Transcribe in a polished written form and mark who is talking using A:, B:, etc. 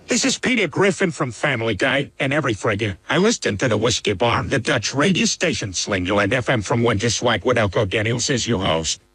A: This is Peter Griffin from Family Guy, and every friggin' I listen to the Whiskey Bar, the Dutch radio station Slingerland FM from Winterswijk with Elko Daniels as your host.